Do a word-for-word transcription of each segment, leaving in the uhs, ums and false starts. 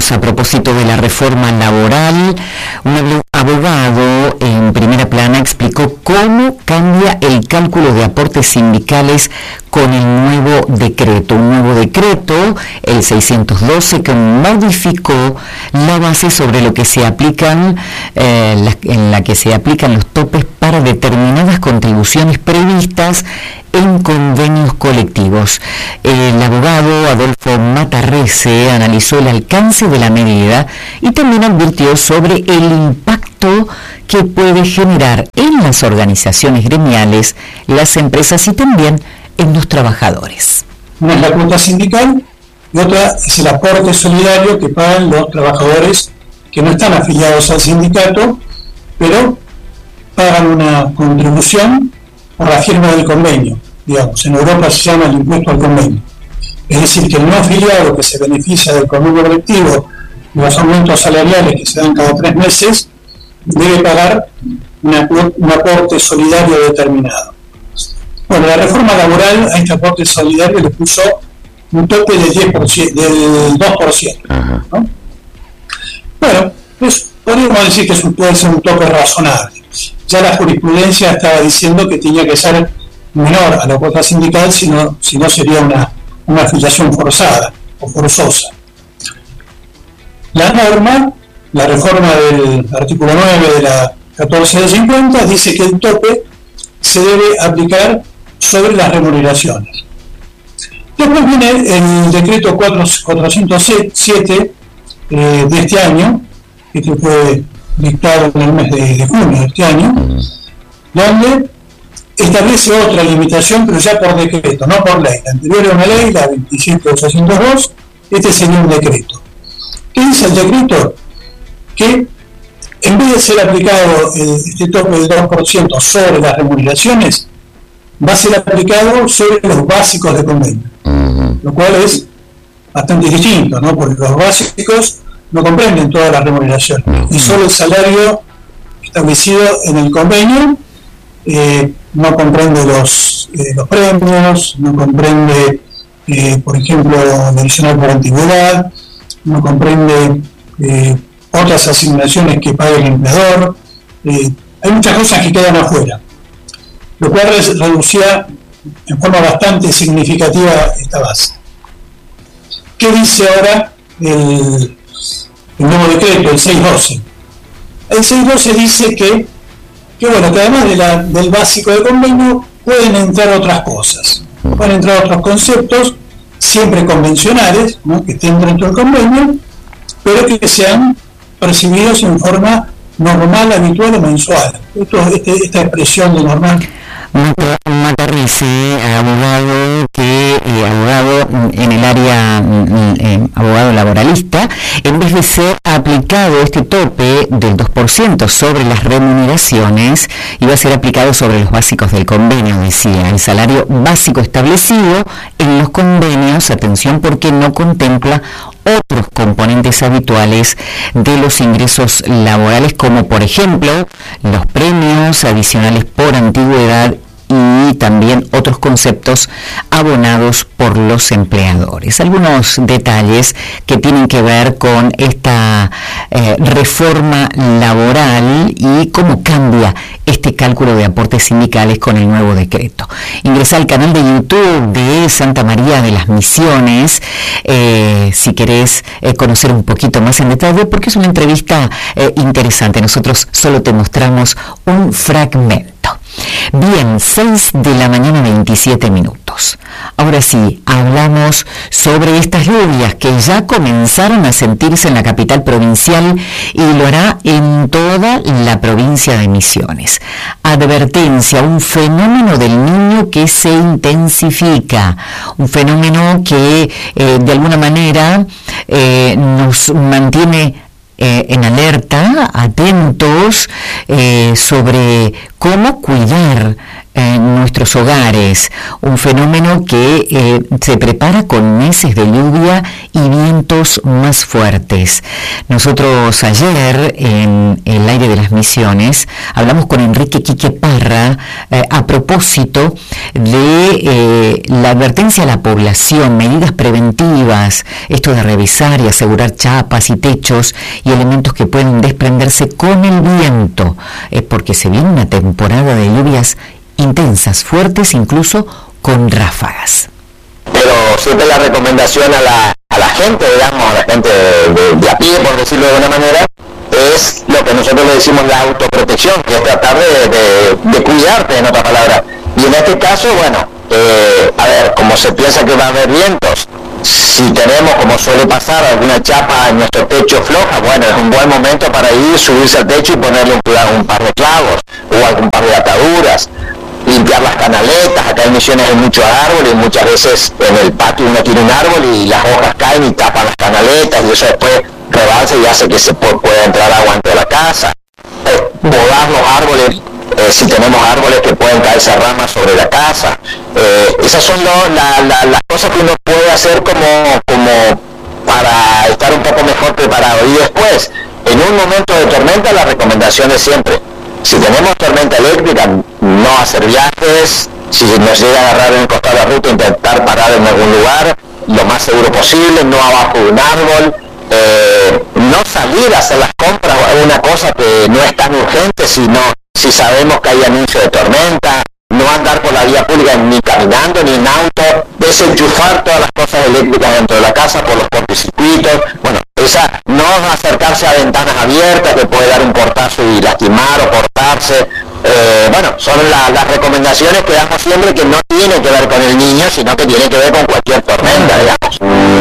Hablamos a propósito de la reforma laboral. Un abogado en Primera Plana explicó cómo cambia el cálculo de aportes sindicales con el nuevo decreto. Un nuevo decreto, el seiscientos doce, que modificó la base sobre lo que se aplican, eh, la, en la que se aplican los topes para determinadas contribuciones previstas en convenios colectivos. El abogado Adolfo Matarrese analizó el alcance de la medida y también advirtió sobre el impacto que puede generar en las organizaciones gremiales, las empresas y también en los trabajadores. Una es la cuota sindical y otra es el aporte solidario que pagan los trabajadores que no están afiliados al sindicato, pero pagan una contribución por la firma del convenio. Digamos, en Europa se llama el impuesto al convenio. Es decir, que el no afiliado que se beneficia del convenio colectivo y los aumentos salariales que se dan cada tres meses, debe pagar una, un aporte solidario determinado. Bueno, la reforma laboral a este aporte solidario le puso un tope del, diez por ciento, del dos por ciento. ¿No? Bueno, pues podríamos decir que eso puede ser un tope razonable. Ya la jurisprudencia estaba diciendo que tenía que ser menor a la cuota sindical, si no, si no sería una, una afiliación forzada o forzosa. La norma, la reforma del artículo nueve de la catorce de cincuenta, dice que el tope se debe aplicar sobre las remuneraciones. Después viene el decreto cuatrocientos siete eh, de este año, que fue dictado en el mes de, de junio de este año, donde establece otra limitación, pero ya por decreto, no por ley. La anterior era una ley, la veintisiete mil ochocientos dos, este sería un decreto. ¿Qué dice el decreto? Que en vez de ser aplicado eh, este tope del dos por ciento sobre las remuneraciones, va a ser aplicado sobre los básicos de convenio, uh-huh. Lo cual es bastante distinto, ¿no? Porque los básicos no comprenden todas las remuneraciones, uh-huh. Y solo el salario establecido en el convenio eh, no comprende los, eh, los premios, no comprende, eh, por ejemplo, la adicional por antigüedad, no comprende eh, otras asignaciones que paga el empleador. Eh, hay muchas cosas que quedan afuera, lo cual reducía en forma bastante significativa esta base. ¿Qué dice ahora el, el nuevo decreto, el seiscientos doce? El seiscientos doce dice que, que, bueno, que además de la, del básico de convenio pueden entrar otras cosas, pueden entrar otros conceptos, siempre convencionales, ¿no? Que estén dentro del convenio, pero que sean percibidos en forma normal, habitual o mensual. Esto, este, esta expresión de normal. Matarrese, abogado que eh, abogado en el área eh, abogado laboralista, en vez de ser aplicado este tope del dos por ciento sobre las remuneraciones, iba a ser aplicado sobre los básicos del convenio, decía, el salario básico establecido en los convenios, atención, porque no contempla otros componentes habituales de los ingresos laborales, como por ejemplo los premios adicionales por antigüedad y también otros conceptos abonados por los empleadores. Algunos detalles que tienen que ver con esta eh, reforma laboral y cómo cambia este cálculo de aportes sindicales con el nuevo decreto. Ingresa al canal de YouTube de Santa María de las Misiones eh, si querés eh, conocer un poquito más en detalle, porque es una entrevista eh, interesante. Nosotros solo te mostramos un fragmento. Bien, seis de la mañana, veintisiete minutos. Ahora sí, hablamos sobre estas lluvias que ya comenzaron a sentirse en la capital provincial y lo hará en toda la provincia de Misiones. Advertencia, un fenómeno del Niño que se intensifica, un fenómeno que eh, de alguna manera eh, nos mantiene Eh, en alerta, atentos eh, sobre cómo cuidar en nuestros hogares, un fenómeno que eh, se prepara con meses de lluvia y vientos más fuertes. Nosotros ayer en el aire de las Misiones hablamos con Enrique Quique Parra eh, a propósito de eh, la advertencia a la población, medidas preventivas, esto de revisar y asegurar chapas y techos y elementos que pueden desprenderse con el viento, eh, porque se viene una temporada de lluvias intensas, fuertes, incluso con ráfagas. Pero siempre la recomendación a la, a la gente, digamos, a la gente de, de, de a pie, por decirlo de alguna manera, es lo que nosotros le decimos la autoprotección, que es tratar de, de, de cuidarte, en otras palabras. Y en este caso, bueno, eh, a ver, como se piensa que va a haber vientos, si tenemos, como suele pasar, alguna chapa en nuestro techo floja, bueno, es un buen momento para ir, subirse al techo y ponerle un, un par de clavos o algún par de ataduras, limpiar las canaletas. Acá en Misiones hay muchos árboles y muchas veces en el patio uno tiene un árbol y las hojas caen y tapan las canaletas y eso después rebalsa y hace que se pueda entrar agua dentro de la casa. Eh, podar los árboles, eh, si tenemos árboles que pueden caerse ramas sobre la casa. Eh, esas son lo, la, la, las cosas que uno puede hacer como, como para estar un poco mejor preparado. Y después, en un momento de tormenta, la recomendación es siempre, si tenemos tormenta eléctrica, no hacer viajes. Si nos llega a agarrar en el costado de la ruta, intentar parar en algún lugar lo más seguro posible, no abajo de un árbol. Eh, no salir a hacer las compras o alguna cosa que no es tan urgente, sino si sabemos que hay anuncio de tormenta. No andar por la vía pública ni caminando ni en auto, desenchufar todas las cosas eléctricas dentro de la casa por los cortocircuitos. Bueno, esa, no acercarse a ventanas abiertas que puede dar un portazo y lastimar o cortarse. Eh, bueno, son la, las recomendaciones que damos siempre, que no tiene que ver con el niño, sino que tiene que ver con cualquier tormenta, digamos.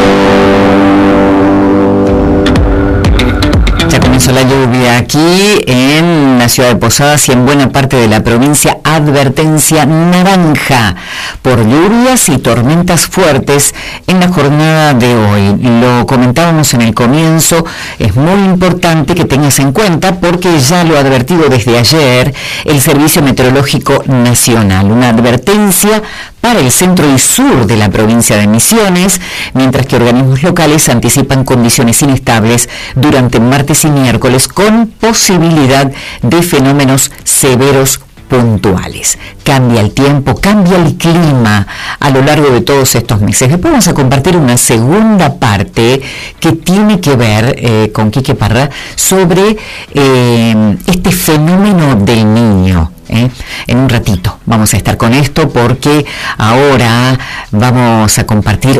Ya comenzó la lluvia aquí en la ciudad de Posadas y en buena parte de la provincia. Advertencia naranja por lluvias y tormentas fuertes en la jornada de hoy. Lo comentábamos en el comienzo, es muy importante que tengas en cuenta porque ya lo ha advertido desde ayer el Servicio Meteorológico Nacional. Una advertencia para el centro y sur de la provincia de Misiones, mientras que organismos locales anticipan condiciones inestables durante martes y miércoles con posibilidad de fenómenos severos puntuales. Cambia el tiempo, cambia el clima a lo largo de todos estos meses. Después vamos a compartir una segunda parte que tiene que ver eh, con Quique Parra sobre eh, este fenómeno del niño. ¿Eh? En un ratito vamos a estar con esto porque ahora vamos a compartir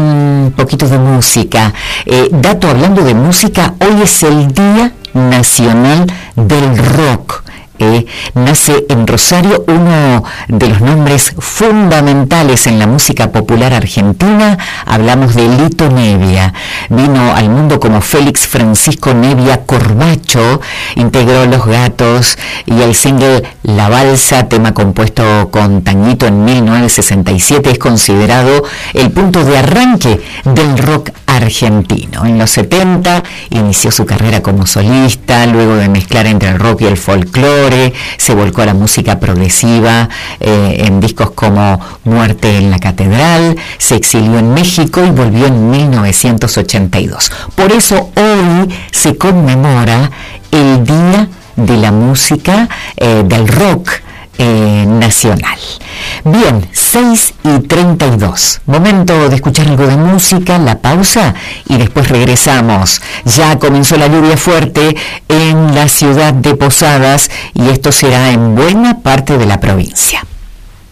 un poquito de música. Eh, dato hablando de música, hoy es el Día Nacional del Rock. Eh, nace en Rosario uno de los nombres fundamentales en la música popular argentina. Hablamos de Lito Nevia. Vino al mundo como Félix Francisco Nevia Corbacho, integró Los Gatos y el single La Balsa, tema compuesto con Tanguito en mil novecientos sesenta y siete, es considerado el punto de arranque del rock argentino. En los setenta inició su carrera como solista, luego de mezclar entre el rock y el folclore se volcó a la música progresiva eh, en discos como Muerte en la Catedral, se exilió en México y volvió en mil novecientos ochenta y dos. Por eso hoy se conmemora el Día de la Música eh, del Rock eh, Nacional. Bien, seis y treinta y dos. Momento de escuchar algo de música, la pausa y después regresamos. Ya comenzó la lluvia fuerte en la ciudad de Posadas y esto será en buena parte de la provincia.